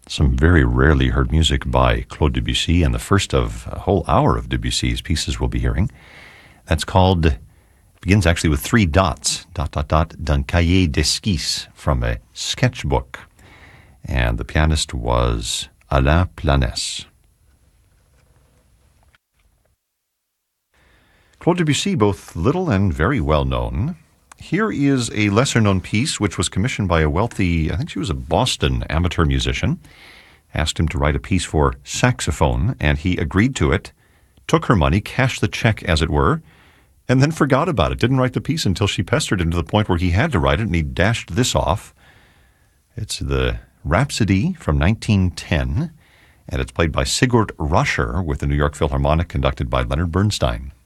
Some very rarely heard music by Claude Debussy, and the first of a whole hour of Debussy's pieces we'll be hearing. That's called, begins actually with 3 dots, ... d'un cahier d'esquisse, from a sketchbook. And the pianist was Alain Planès. Claude Debussy, both little and very well known. Here is a lesser-known piece which was commissioned by a wealthy, I think she was a Boston amateur musician, asked him to write a piece for saxophone, and he agreed to it, took her money, cashed the check, as it were, and then forgot about it. Didn't write the piece until she pestered him to the point where he had to write it, and he dashed this off. It's the Rhapsody from 1910, and it's played by Sigurd Rascher with the New York Philharmonic, conducted by Leonard Bernstein.